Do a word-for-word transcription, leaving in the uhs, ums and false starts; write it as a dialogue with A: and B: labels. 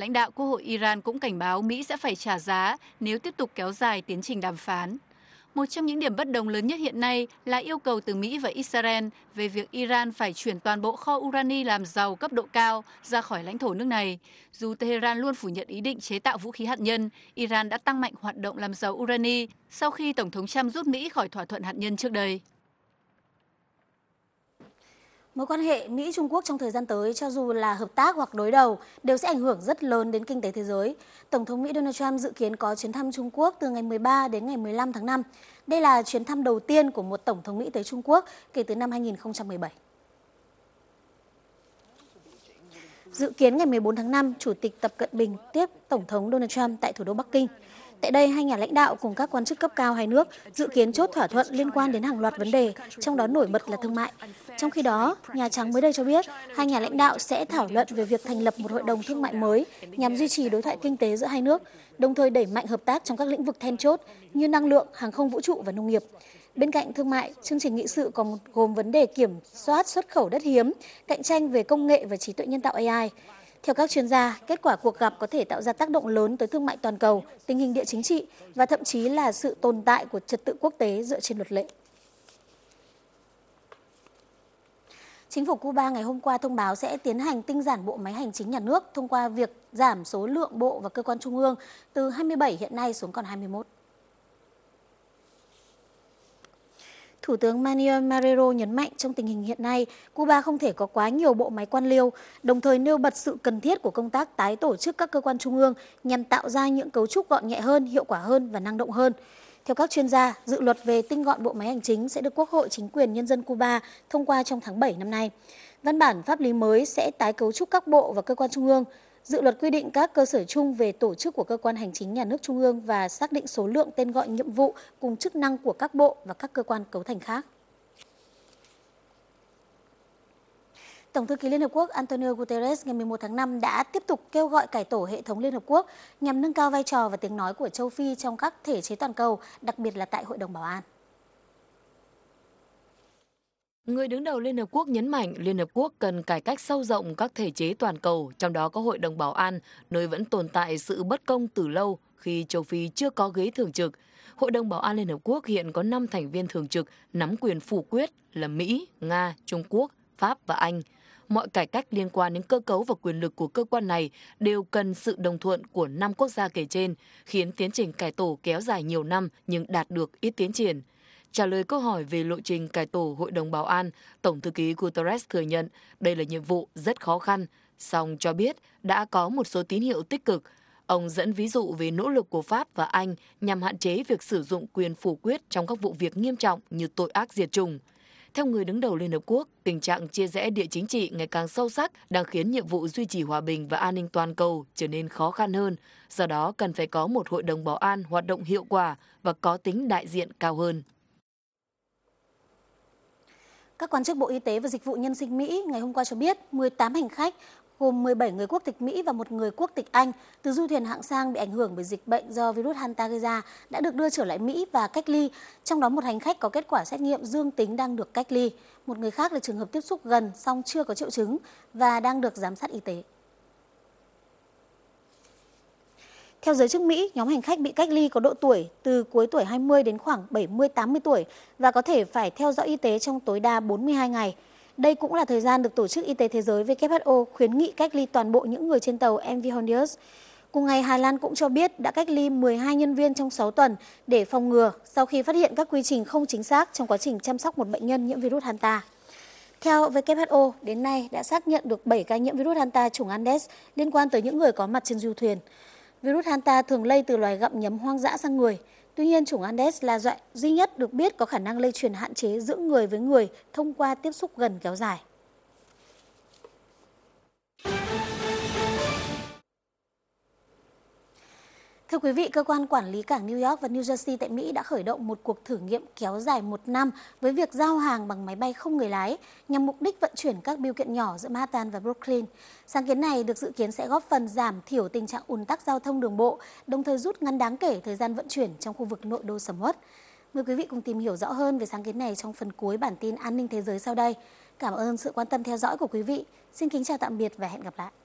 A: Lãnh đạo Quốc hội Iran cũng cảnh báo Mỹ sẽ phải trả giá nếu tiếp tục kéo dài tiến trình đàm phán. Một trong những điểm bất đồng lớn nhất hiện nay là yêu cầu từ Mỹ và Israel về việc Iran phải chuyển toàn bộ kho urani làm giàu cấp độ cao ra khỏi lãnh thổ nước này. Dù Tehran luôn phủ nhận ý định chế tạo vũ khí hạt nhân, Iran đã tăng mạnh hoạt động làm giàu urani sau khi Tổng thống Trump rút Mỹ khỏi thỏa thuận hạt nhân trước đây.
B: Mối quan hệ Mỹ-Trung Quốc trong thời gian tới, cho dù là hợp tác hoặc đối đầu, đều sẽ ảnh hưởng rất lớn đến kinh tế thế giới. Tổng thống Mỹ Donald Trump dự kiến có chuyến thăm Trung Quốc từ ngày mười ba đến ngày mười lăm tháng năm. Đây là chuyến thăm đầu tiên của một Tổng thống Mỹ tới Trung Quốc kể từ năm hai nghìn không trăm mười bảy. Dự kiến ngày mười bốn tháng năm, Chủ tịch Tập Cận Bình tiếp Tổng thống Donald Trump tại thủ đô Bắc Kinh. Tại đây, hai nhà lãnh đạo cùng các quan chức cấp cao hai nước dự kiến chốt thỏa thuận liên quan đến hàng loạt vấn đề, trong đó nổi bật là thương mại. Trong khi đó, Nhà Trắng mới đây cho biết hai nhà lãnh đạo sẽ thảo luận về việc thành lập một hội đồng thương mại mới nhằm duy trì đối thoại kinh tế giữa hai nước, đồng thời đẩy mạnh hợp tác trong các lĩnh vực then chốt như năng lượng, hàng không vũ trụ và nông nghiệp. Bên cạnh thương mại, chương trình nghị sự còn gồm vấn đề kiểm soát xuất khẩu đất hiếm, cạnh tranh về công nghệ và trí tuệ nhân tạo A I. Theo các chuyên gia, kết quả cuộc gặp có thể tạo ra tác động lớn tới thương mại toàn cầu, tình hình địa chính trị và thậm chí là sự tồn tại của trật tự quốc tế dựa trên luật lệ. Chính phủ Cuba ngày hôm qua thông báo sẽ tiến hành tinh giản bộ máy hành chính nhà nước thông qua việc giảm số lượng bộ và cơ quan trung ương từ hai mươi bảy hiện nay xuống còn hai mươi mốt. Thủ tướng Manuel Marrero nhấn mạnh trong tình hình hiện nay, Cuba không thể có quá nhiều bộ máy quan liêu, đồng thời nêu bật sự cần thiết của công tác tái tổ chức các cơ quan trung ương nhằm tạo ra những cấu trúc gọn nhẹ hơn, hiệu quả hơn và năng động hơn. Theo các chuyên gia, dự luật về tinh gọn bộ máy hành chính sẽ được Quốc hội Chính quyền Nhân dân Cuba thông qua trong tháng bảy năm nay. Văn bản pháp lý mới sẽ tái cấu trúc các bộ và cơ quan trung ương. Dự luật quy định các cơ sở chung về tổ chức của cơ quan hành chính nhà nước trung ương và xác định số lượng tên gọi nhiệm vụ cùng chức năng của các bộ và các cơ quan cấu thành khác. Tổng thư ký Liên Hợp Quốc Antonio Guterres ngày mười một tháng năm đã tiếp tục kêu gọi cải tổ hệ thống Liên Hợp Quốc nhằm nâng cao vai trò và tiếng nói của châu Phi trong các thể chế toàn cầu, đặc biệt là tại Hội đồng Bảo an.
C: Người đứng đầu Liên Hợp Quốc nhấn mạnh Liên Hợp Quốc cần cải cách sâu rộng các thể chế toàn cầu, trong đó có Hội đồng Bảo an, nơi vẫn tồn tại sự bất công từ lâu khi châu Phi chưa có ghế thường trực. Hội đồng Bảo an Liên Hợp Quốc hiện có năm thành viên thường trực nắm quyền phủ quyết là Mỹ, Nga, Trung Quốc, Pháp và Anh. Mọi cải cách liên quan đến cơ cấu và quyền lực của cơ quan này đều cần sự đồng thuận của năm quốc gia kể trên, khiến tiến trình cải tổ kéo dài nhiều năm nhưng đạt được ít tiến triển. Trả lời câu hỏi về lộ trình cải tổ Hội đồng Bảo an, Tổng thư ký Guterres thừa nhận đây là nhiệm vụ rất khó khăn, song cho biết đã có một số tín hiệu tích cực. Ông dẫn ví dụ về nỗ lực của Pháp và Anh nhằm hạn chế việc sử dụng quyền phủ quyết trong các vụ việc nghiêm trọng như tội ác diệt chủng. Theo người đứng đầu Liên Hợp Quốc, tình trạng chia rẽ địa chính trị ngày càng sâu sắc đang khiến nhiệm vụ duy trì hòa bình và an ninh toàn cầu trở nên khó khăn hơn. Do đó, cần phải có một Hội đồng Bảo an hoạt động hiệu quả và có tính đại diện cao hơn.
B: Các quan chức Bộ Y tế và Dịch vụ Nhân sinh Mỹ ngày hôm qua cho biết mười tám hành khách, gồm mười bảy người quốc tịch Mỹ và một người quốc tịch Anh, từ du thuyền hạng sang bị ảnh hưởng bởi dịch bệnh do virus Hanta gây ra, đã được đưa trở lại Mỹ và cách ly. Trong đó một hành khách có kết quả xét nghiệm dương tính đang được cách ly. Một người khác là trường hợp tiếp xúc gần song chưa có triệu chứng và đang được giám sát y tế. Theo giới chức Mỹ, nhóm hành khách bị cách ly có độ tuổi từ cuối tuổi hai mươi đến khoảng bảy mươi tám mươi tuổi và có thể phải theo dõi y tế trong tối đa bốn mươi hai ngày. Đây cũng là thời gian được Tổ chức Y tế Thế giới W H O khuyến nghị cách ly toàn bộ những người trên tàu em vê Honduras. Cùng ngày, Hà Lan cũng cho biết đã cách ly mười hai nhân viên trong sáu tuần để phòng ngừa sau khi phát hiện các quy trình không chính xác trong quá trình chăm sóc một bệnh nhân nhiễm virus Hanta. Theo W H O, đến nay đã xác nhận được bảy ca nhiễm virus Hanta chủng Andes liên quan tới những người có mặt trên du thuyền. Virus Hanta thường lây từ loài gặm nhấm hoang dã sang người. Tuy nhiên, chủng Andes là loại duy nhất được biết có khả năng lây truyền hạn chế giữa người với người thông qua tiếp xúc gần kéo dài. Thưa quý vị, cơ quan quản lý cảng New York và New Jersey tại Mỹ đã khởi động một cuộc thử nghiệm kéo dài một năm với việc giao hàng bằng máy bay không người lái nhằm mục đích vận chuyển các bưu kiện nhỏ giữa Manhattan và Brooklyn. Sáng kiến này được dự kiến sẽ góp phần giảm thiểu tình trạng ùn tắc giao thông đường bộ, đồng thời rút ngắn đáng kể thời gian vận chuyển trong khu vực nội đô sầm uất. Mời quý vị cùng tìm hiểu rõ hơn về sáng kiến này trong phần cuối bản tin An ninh thế giới sau đây. Cảm ơn sự quan tâm theo dõi của quý vị. Xin kính chào tạm biệt và hẹn gặp lại.